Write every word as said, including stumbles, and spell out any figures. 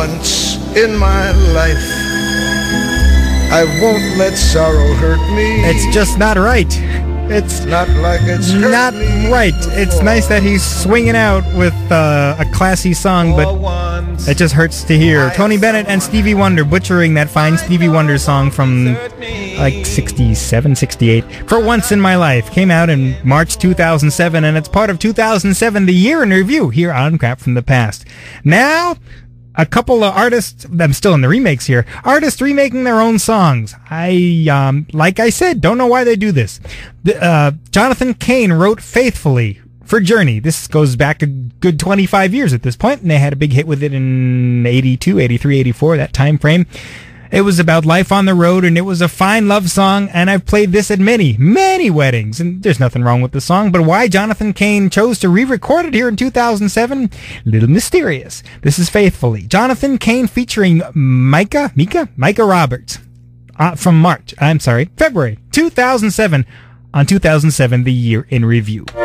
Once in my life, I won't let sorrow hurt me. It's just not right. It's not like it's not right. It's nice that he's swinging out with uh, a classy song, but it just hurts to hear. Tony Bennett and Stevie Wonder butchering that fine Stevie Wonder song from like sixty-seven, sixty-eight. For Once in My Life came out in March two thousand seven, and it's part of two thousand seven, the year in review here on Crap from the Past. Now, a couple of artists, I'm still in the remakes here, artists remaking their own songs. I, um, like I said, don't know why they do this. The, uh, Jonathan Cain wrote Faithfully for Journey. This goes back a good twenty-five years at this point, and they had a big hit with it in eighty-two, eighty-three, eighty-four, that time frame. It was about life on the road, and it was a fine love song, and I've played this at many, many weddings, and there's nothing wrong with the song, but why Jonathan Cain chose to re-record it here in two thousand seven, a little mysterious. This is Faithfully. Jonathan Cain featuring Micah, Micah? Micah Roberts, uh, from March, I'm sorry, February two thousand seven, on two thousand seven, the year in review.